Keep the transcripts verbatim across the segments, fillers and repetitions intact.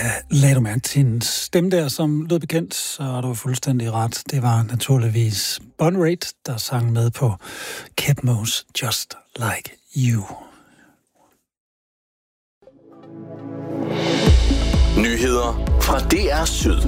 lagde du mærke til en stemme der, som lød bekendt, så er du fuldstændig ret. Det var naturligvis Bon Raitt, der sang med på Kidmos Just Like You. Nyheder fra D R Syd.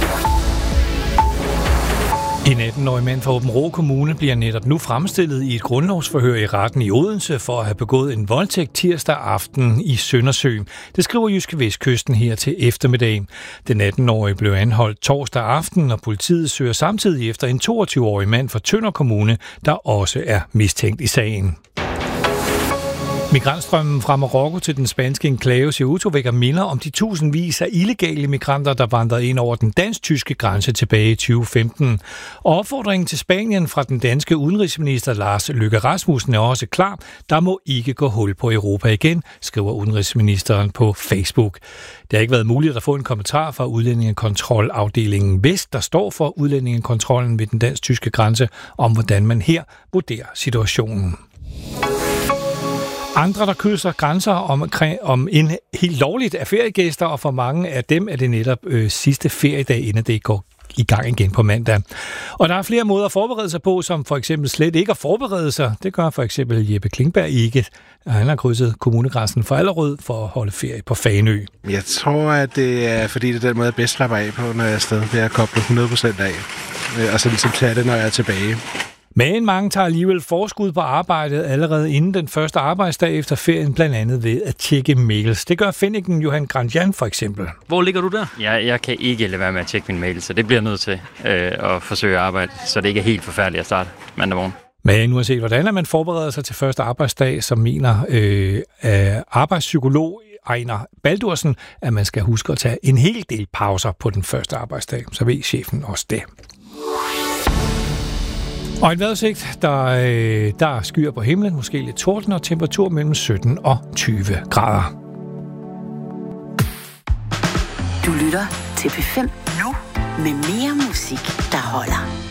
En atten-årig mand fra Aabenraa Kommune bliver netop nu fremstillet i et grundlovsforhør i retten i Odense for at have begået en voldtægt tirsdag aften i Søndersø. Det skriver Jyske Vestkysten her til eftermiddag. Den atten-årige blev anholdt torsdag aften, og politiet søger samtidig efter en toogtyve-årig mand fra Tønder Kommune, der også er mistænkt i sagen. Migrantstrømmen fra Marokko til den spanske enklave Ceuta vækker minder om de tusindvis af illegale migranter, der vandrede ind over den dansk-tyske grænse tilbage i tyve femten. Og opfordringen til Spanien fra den danske udenrigsminister Lars Løkke Rasmussen er også klar. Der må ikke gå hul på Europa igen, skriver udenrigsministeren på Facebook. Det har ikke været muligt at få en kommentar fra udlændingekontrolafdelingen Vest, der står for udlændingekontrollen ved den dansk-tyske grænse, om hvordan man her vurderer situationen. Andre, der krydser grænser om, om en helt lovligt af feriegæster, og for mange af dem er det netop øh, sidste feriedag, inden det går i gang igen på mandag. Og der er flere måder at forberede sig på, som for eksempel slet ikke at forberede sig. Det gør for eksempel Jeppe Klingberg ikke. Han har krydset kommunegrænsen for Allerød for at holde ferie på Fanø. Jeg tror, at det er fordi, det er den måde, jeg bedst slapper af på, når jeg er afsted. Det er at koble hundrede procent af, og så ligesom tage det, når jeg er tilbage. Men mange tager alligevel forskud på arbejdet allerede inden den første arbejdsdag efter ferien, blandt andet ved at tjekke mails. Det gør Fenniken Johan Grandjan for eksempel. Hvor ligger du der? Jeg, jeg kan ikke lade være med at tjekke min mail, så det bliver nødt til øh, at forsøge at arbejde, så det ikke er helt forfærdeligt at starte mandag morgen. Men nu har set, hvordan man forbereder sig til første arbejdsdag, som mener øh, arbejdspsykolog Ejner Baldursen, at man skal huske at tage en hel del pauser på den første arbejdsdag. Så ved chefen også det. Og en vejrudsigt, der, øh, der er skyer på himlen, måske lidt torden og temperatur mellem sytten og tyve grader. Du lytter til P fem nu med mere musik, der holder.